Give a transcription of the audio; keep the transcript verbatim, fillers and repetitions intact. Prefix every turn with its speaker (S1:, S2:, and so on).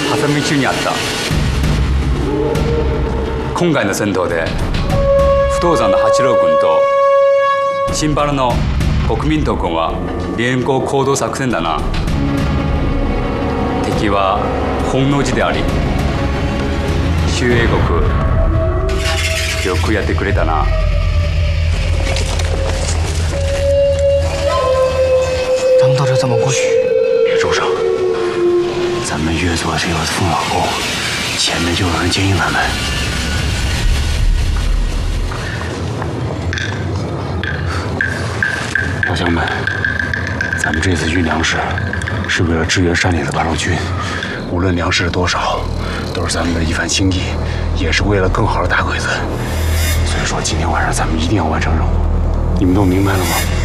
S1: 挟み中にあった。今回の戦闘で不動山の八郎君と新原の国民党君は連合行動作戦だな。敵は本能寺であり周英国よくやってくれたな。
S2: 咱们到这怎么过去？
S3: 别住手！咱们越做这个风马沟，前面就有人接应咱们。老乡们，咱们这次运粮食是为了支援山里的八路军，无论粮食是多少，都是咱们的一番心意，也是为了更好的打鬼子。所以说，今天晚上咱们一定要完成任务，你们都明白了吗？